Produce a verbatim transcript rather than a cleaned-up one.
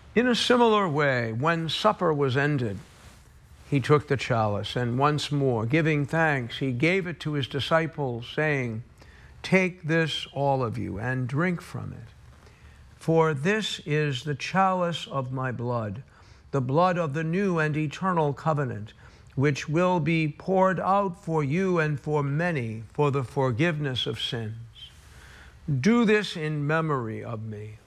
In a similar way, when supper was ended, he took the chalice, and once more, giving thanks, he gave it to his disciples, saying, "Take this, all of you, and drink from it. For this is the chalice of my blood, the blood of the new and eternal covenant, which will be poured out for you and for many for the forgiveness of sins. Do this in memory of me."